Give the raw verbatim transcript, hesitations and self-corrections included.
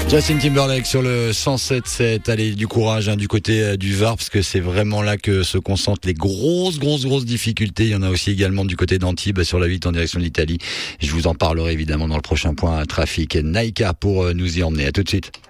Justin Timberlake sur le cent sept sept. Allez, du courage hein, du côté euh, du Var, parce que c'est vraiment là que se concentrent les grosses, grosses, grosses difficultés. Il y en a aussi également du côté d'Antibes sur la huit en direction de l'Italie. Je vous en parlerai évidemment dans le prochain point trafic. Naïka pour euh, nous y emmener. À tout de suite.